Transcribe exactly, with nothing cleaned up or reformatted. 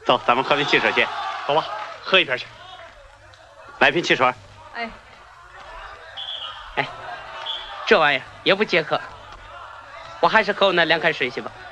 走，咱们喝瓶汽水去。走吧，喝一瓶去。来瓶汽水。 哎，哎，这玩意儿也不解渴，我还是喝我那凉开水去吧。